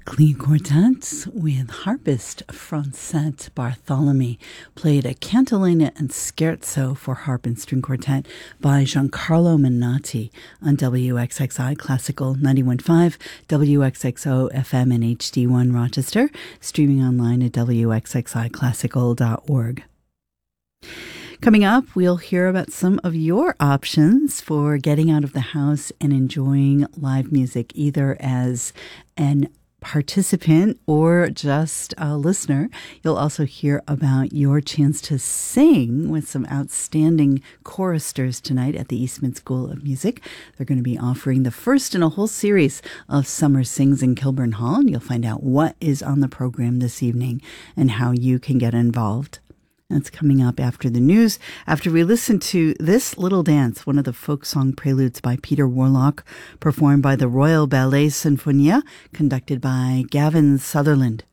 Clean Quartet with harpist Francette Bartholomew played a cantilena and scherzo for harp and string quartet by Giancarlo Menotti on WXXI Classical 91.5, WXXO FM and HD1 Rochester, streaming online at wxxiclassical.org. Coming up, we'll hear about some of your options for getting out of the house and enjoying live music, either as an participant or just a listener. You'll also hear about your chance to sing with some outstanding choristers tonight at the Eastman School of Music. They're going to be offering the first in a whole series of Summer Sings in Kilburn Hall, and you'll find out what is on the program this evening and how you can get involved. That's coming up after the news, after we listen to This Little Dance, one of the folk song preludes by Peter Warlock, performed by the Royal Ballet Sinfonia, conducted by Gavin Sutherland.